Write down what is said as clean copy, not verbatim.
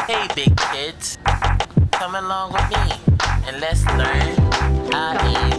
Hey, big kids, come along with me and let's learn IE